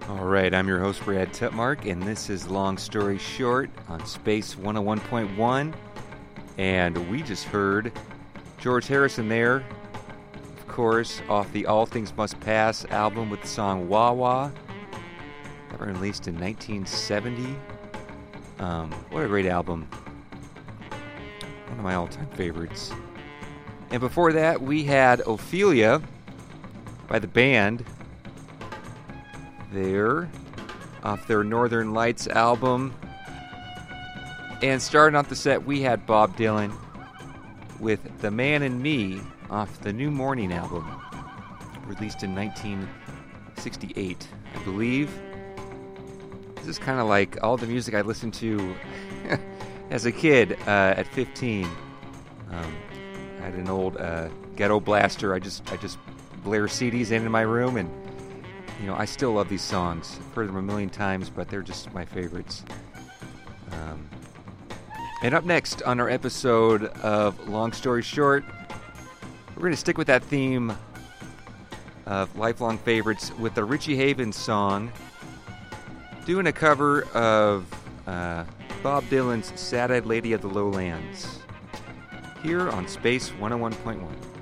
All right, I'm your host, Brad Tutmark, and this is Long Story Short on Space 101.1. And we just heard George Harrison there, of course, off the All Things Must Pass album with the song Wah Wah, that was released in 1970. What a great album. One of my all-time favorites. And before that, we had Ophelia by the band there, off their Northern Lights album. And starting off the set, we had Bob Dylan with The Man in Me off the New Morning album, released in 1968, I believe. This is kind of like all the music I listened to as a kid at 15. I had an old ghetto blaster. I just blare CDs into my room, and I still love these songs. I've heard them a million times, but they're just my favorites. And up next on our episode of Long Story Short, we're going to stick with that theme of lifelong favorites with the Richie Havens song, doing a cover of Bob Dylan's Sad-Eyed Lady of the Lowlands, here on Space 101.1.